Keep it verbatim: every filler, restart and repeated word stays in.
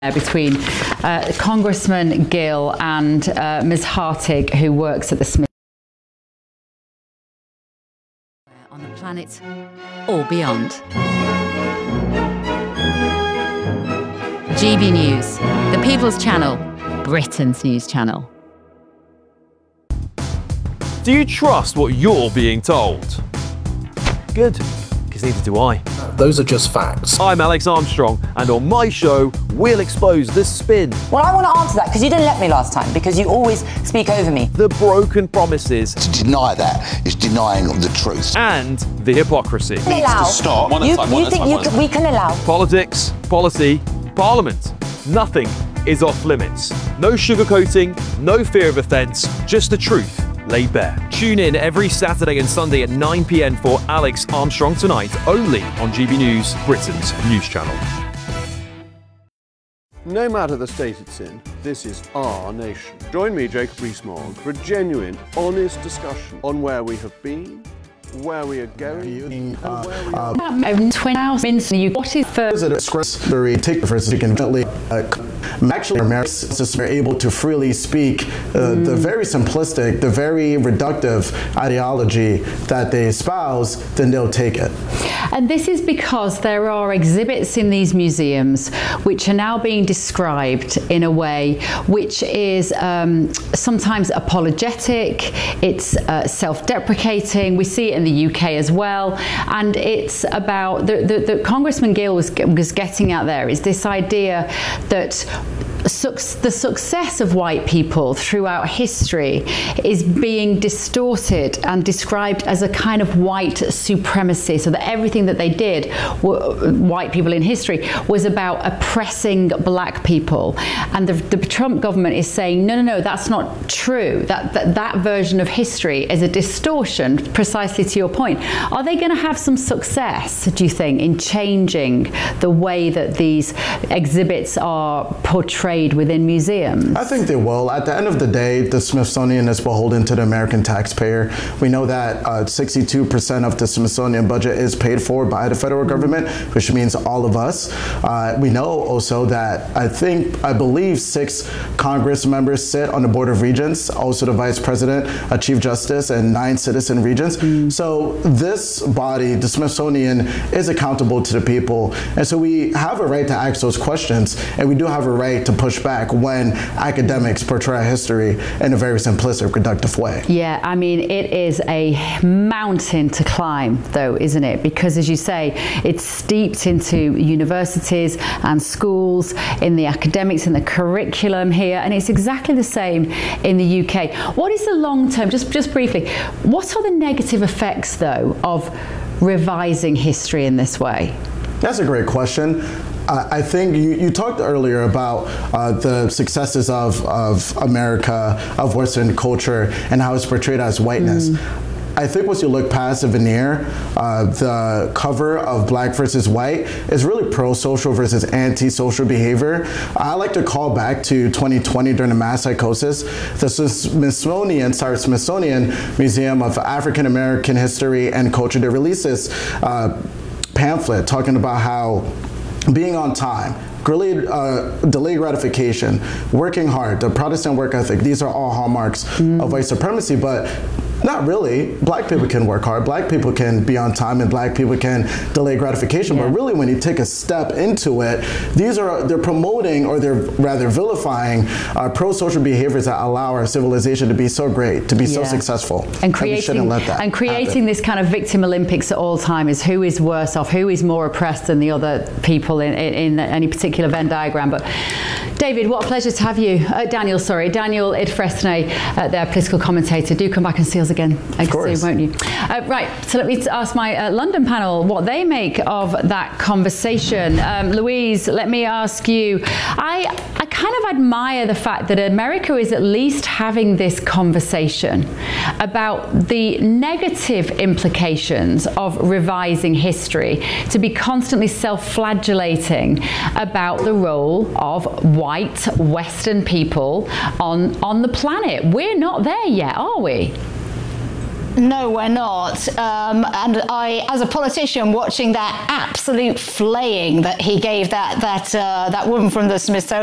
between uh, Congressman Gill and uh, Miz Hartig, who works at the Smith. On the planet or beyond. G B News, the People's Channel, Britain's news channel. Do you trust what you're being told? Good, because neither do I. Those are just facts. I'm Alex Armstrong, and on my show, we'll expose the spin. Well, I want to answer that because you didn't let me last time, because you always speak over me. The broken promises. To deny that is denying the truth. And the hypocrisy. Needs to stop. One you, time, you think you can, we can allow? Politics, policy, parliament. Nothing is off limits. No sugarcoating, no fear of offence, just the truth laid bare. Tune in every Saturday and Sunday at nine p.m. for Alex Armstrong Tonight, only on G B News, Britain's news channel. No matter the state it's in, this is our nation. Join me, Jacob Rees-Mogg, for a genuine, honest discussion on where we have been, where we are going, uh, and where we uh, are. Um, twin house means you what is first? Take the first you can definitely uh, actually Americans are able to freely speak uh, mm. the very simplistic, the very reductive ideology that they espouse, then they'll take it. And this is because there are exhibits in these museums which are now being described in a way which is um, sometimes apologetic, it's uh, self-deprecating. We see it in the U K as well, and it's about the, the, the Congressman Gill was, was getting at there is this idea that the success of white people throughout history is being distorted and described as a kind of white supremacy, so that everything that they did, white people in history, was about oppressing black people. And the, the Trump government is saying, no, no, no, that's not true. That, that, that version of history is a distortion, precisely to your point. Are they going to have some success, do you think, in changing the way that these exhibits are portrayed within museums? I think they will. At the end of the day, the Smithsonian is beholden to the American taxpayer. We know that uh, sixty-two percent of the Smithsonian budget is paid for by the federal government, which means all of us. Uh, we know also that I think, I believe six Congress members sit on the Board of Regents, also the Vice President, a Chief Justice, and nine citizen regents. Mm. So this body, the Smithsonian, is accountable to the people. And so we have a right to ask those questions, and we do have a right to push back when academics portray history in a very simplistic, reductive way. Yeah, I mean, it is a mountain to climb, though, isn't it? Because, as you say, it's steeped into universities and schools, in the academics, in the curriculum here, and it's exactly the same in the U K. What is the long term, just, just briefly, what are the negative effects, though, of revising history in this way? That's a great question. Uh, I think you, you talked earlier about uh, the successes of, of America, of Western culture, and how it's portrayed as whiteness. Mm. I think once you look past the veneer, uh, the cover of Black versus White is really pro-social versus anti-social behavior. I like to call back to twenty twenty during the mass psychosis. The Smithsonian, sorry, Smithsonian Museum of African American History and Culture, they released this uh, pamphlet talking about how being on time, delayed, uh, delayed gratification, working hard, the Protestant work ethic, these are all hallmarks mm. of white supremacy, but not really. Black people can work hard, black people can be on time, and black people can delay gratification, yeah. But really when you take a step into it, these are, they're promoting, or they're rather vilifying uh, pro-social behaviors that allow our civilization to be so great, to be yeah. so successful. And creating, and, let that and creating this kind of victim Olympics at all time is who is worse off, who is more oppressed than the other people in, in, in any particular Venn diagram. But David, what a pleasure to have you. Uh, Daniel, sorry, Daniel Idfresne, uh, their political commentator. Do come back and see us again, soon, won't you? Uh, right, so let me ask my uh, London panel what they make of that conversation. Um, Louise, let me ask you. I, I kind of admire the fact that America is at least having this conversation about the negative implications of revising history, to be constantly self-flagellating about the role of white Western people on, on the planet. We're not there yet, are we? no, we're not. Um, and I, as a politician, watching that absolute flaying that he gave that that uh, that woman from the Smithsonian.